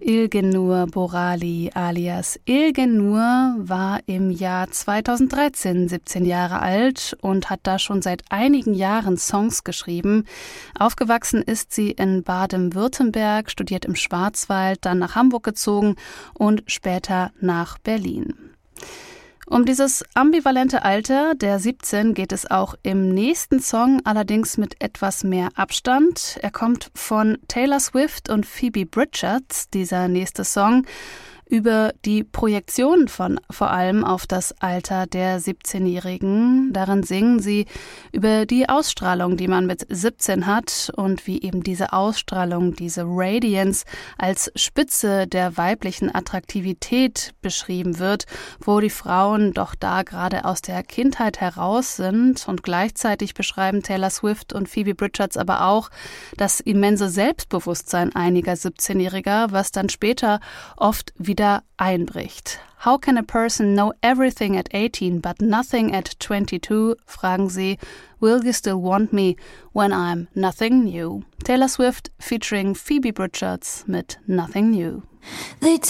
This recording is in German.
Ilgenur Borali alias Ilgenur war im Jahr 2013 17 Jahre alt und hat da schon seit einigen Jahren Songs geschrieben. Aufgewachsen ist sie in Baden-Württemberg, studiert im Schwarzwald, dann nach Hamburg gezogen und später nach Berlin. Um dieses ambivalente Alter der 17 geht es auch im nächsten Song, allerdings mit etwas mehr Abstand. Er kommt von Taylor Swift und Phoebe Bridgers, dieser nächste Song, über die Projektion von vor allem auf das Alter der 17-Jährigen. Darin singen sie über die Ausstrahlung, die man mit 17 hat und wie eben diese Ausstrahlung, diese Radiance als Spitze der weiblichen Attraktivität beschrieben wird, wo die Frauen doch da gerade aus der Kindheit heraus sind. Und gleichzeitig beschreiben Taylor Swift und Phoebe Bridgers aber auch das immense Selbstbewusstsein einiger 17-Jähriger, was dann später oft wieder einbricht. How can a person know everything at 18 but nothing at 22? Fragen sie. Will you still want me when I'm nothing new? Taylor Swift featuring Phoebe Bridgers mit Nothing New.